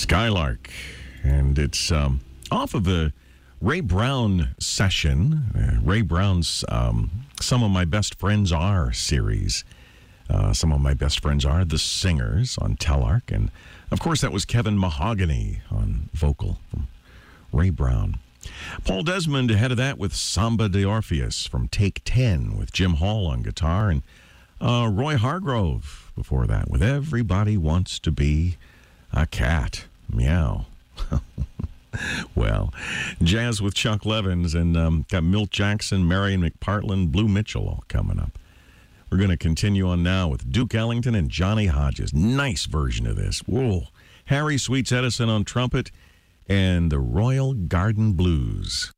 Skylark. And it's off of the Ray Brown session. Ray Brown's Some of My Best Friends Are series. Some of My Best Friends Are the Singers on Telarc. And, of course, that was Kevin Mahogany on vocal from Ray Brown. Paul Desmond ahead of that with Samba de Orpheus from Take 10 with Jim Hall on guitar. And Roy Hargrove before that with Everybody Wants to Be a Cat. Meow. Well, jazz with Chuck Levins and got Milt Jackson, Marion McPartland, Blue Mitchell all coming up. We're going to continue on now with Duke Ellington and Johnny Hodges. Nice version of this. Whoa. Harry Sweets Edison on trumpet and the Royal Garden Blues.